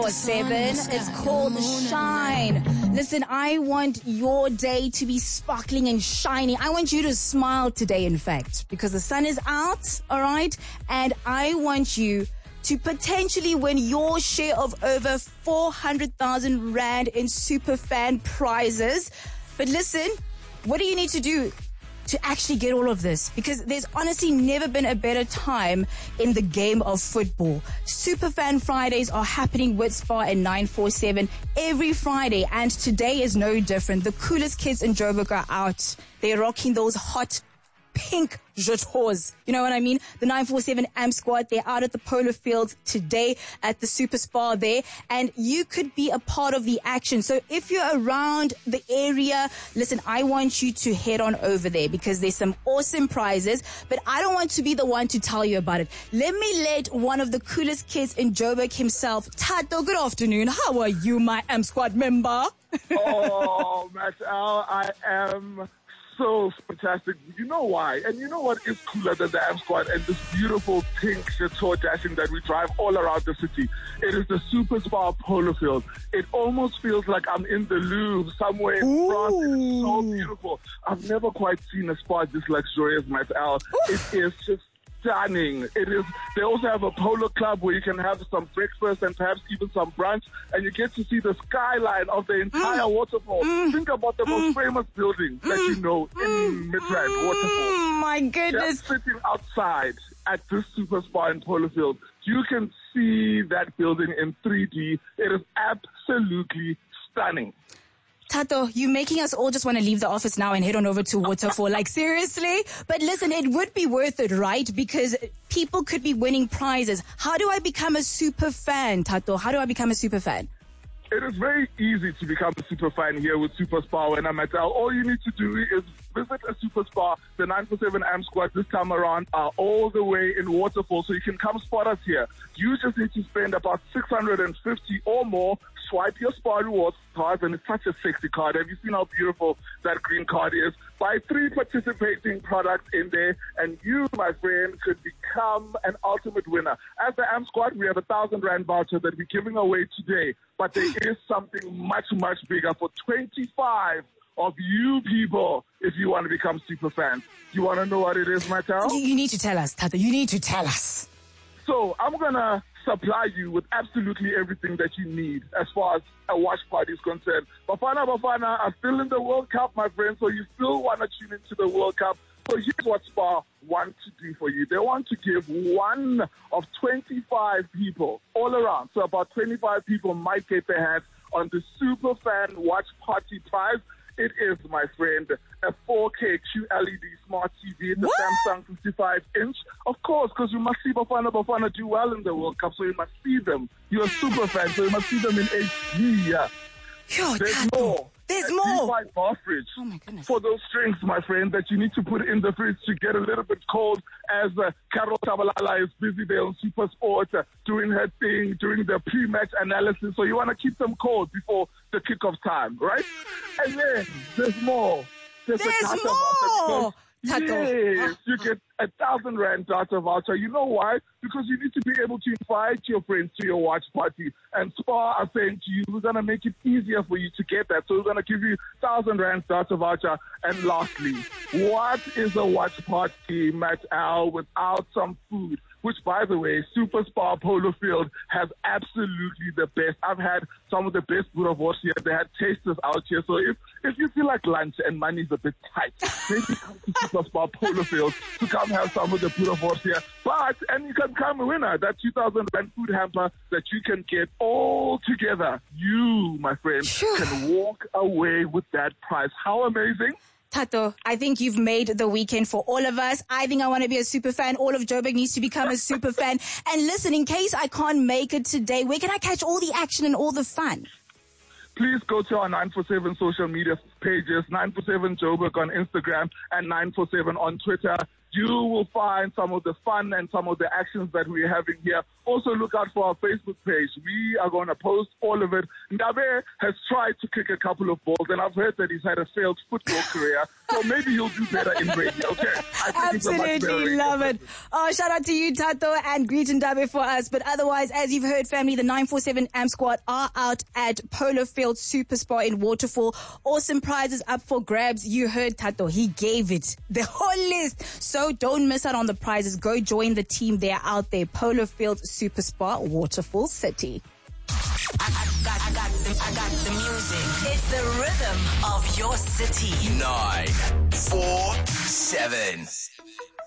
7. It's called Shine. Listen, I want your day to be sparkling and shiny. I want you to smile today, in fact, because the sun is out, all right? And I want you to potentially win your share of over 400,000 Rand in Superfan prizes. But listen, what do you need to do to actually get all of this? Because there's honestly never been a better time in the game of football. Superfan Fridays are happening with Spar and 947 every Friday, and today is no different. The coolest kids in Joburg are out. They're rocking those hot pink jetos. You know what I mean? The 947 Amp Squad, they're out at the Polo Field today at the Super Spa there, and you could be a part of the action. So if you're around the area, listen, I want you to head on over there because there's some awesome prizes, but I don't want to be the one to tell you about it. Let me let one of the coolest kids in Joburg himself, Tato, good afternoon. How are you, my Amp Squad member? Oh, Matt Al, I am so fantastic. You know why? And you know what is cooler than the Amp Squad and this beautiful pink chateau dashing that we drive all around the city? It is the Super Spa Polo Field. It almost feels like I'm in the Louvre somewhere in France. It is so beautiful. I've never quite seen a spa this luxurious, Matt Al. It is just stunning. It is. They also have a polo club where you can have some breakfast and perhaps even some brunch, and you get to see the skyline of the entire waterfall. Think about the most famous building that you know in Midrand Waterfall. My goodness. Just sitting outside at this Super Spa in Polo Field, you can see that building in 3D. It is absolutely stunning. Tato, you're making us all just want to leave the office now and head on over to Waterfall. Like, seriously? But listen, it would be worth it, right? Because people could be winning prizes. How do I become a super fan, Tato? How do I become a super fan? It is very easy to become a super fan here with Super Spa and Amatel. All you need to do is visit a Super Spa. The 947 Amp Squad this time around are all the way in Waterfall, so you can come spot us here. You just need to spend about 650 or more. Swipe your Spar Rewards card, and it's such a sexy card. Have you seen how beautiful that green card is? Buy 3 participating products in there, and you, my friend, could become an ultimate winner. As the Amp Squad, we have a 1,000 Rand voucher that we're giving away today, but there is something much, much bigger for 25 of you people if you want to become super fans. You want to know what it is, Mattel? You need to tell us, Tato. You need to tell us. So I'm going to supply you with absolutely everything that you need as far as a watch party is concerned. Bafana are still in the World Cup, my friend, so you still want to tune into the World Cup. So here's what Spar want to do for you. They want to give one of 25 people all around. So about 25 people might get their hands on the Super Fan Watch Party prize. It is, my friend, a 4K QLED smart TV. It's a Samsung 55-inch. Of course, because you must see Bafana do well in the World Cup, so you must see them. You're a super fan, so you must see them in HD. Yeah. There's more. There's more. Bar fridge. Oh my goodness. For those drinks, my friend, that you need to put in the fridge to get a little bit cold as Carol Tabalala is busy there on Super Sport doing her thing, doing the pre-match analysis. So you want to keep them cold before the kickoff time, right? And then there's more. There's more. Yes, you get a 1,000 Rand data voucher. You know why? Because you need to be able to invite your friends to your watch party. And Spar are saying to you, we're going to make it easier for you to get that. So we're going to give you 1,000 Rand data voucher. And lastly, what is a watch party, Matt Al, without some food? Which, by the way, Super Spa Polo Field has absolutely the best. I've had some of the best boerewors here. They had tasters out here. So if you feel like lunch and money is a bit tight, maybe come to Super Spa Polo Field to come have some of the boerewors here. And you can come a winner, that 2,000 Rand food hamper that you can get all together. You, my friend, can walk away with that prize. How amazing. Tato, I think you've made the weekend for all of us. I think I want to be a super fan. All of Joburg needs to become a super fan. And listen, in case I can't make it today, where can I catch all the action and all the fun? Please go to our 947 social media pages, 947 Joburg on Instagram and 947 on Twitter. You will find some of the fun and some of the actions that we're having here Also look out for our Facebook page. We are going to post all of it. Ndabe has tried to kick a couple of balls, and I've heard that he's had a failed football career. So maybe he'll do better in radio, okay? Absolutely love it. Oh, shout out to you, Tato, and greet Ndabe for us. But otherwise, as you've heard, family, the 947 AMP squad are out at Polo Field Super Spa in Waterfall. Awesome prizes up for grabs. You heard Tato. He gave it the whole list. So don't miss out on the prizes. Go join the team. They are out there. Polo Field Super Spa, Waterfall City. I got the music. It's the rhythm of your city. 947